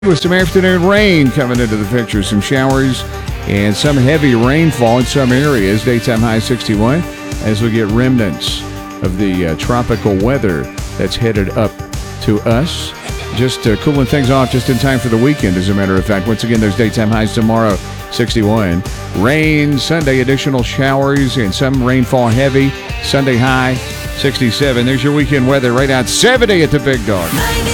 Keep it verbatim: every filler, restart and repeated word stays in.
With some afternoon rain coming into the picture, some showers and some heavy rainfall in some areas. Daytime high sixty-one as we get remnants of the uh, tropical weather that's headed up to us. Just uh, cooling things off just in time for the weekend, as a matter of fact. Once again, there's daytime highs tomorrow, sixty-one. Rain, Sunday additional showers and some rainfall heavy. Sunday high, sixty-seven. There's your weekend weather right out seventy at the Big Dog.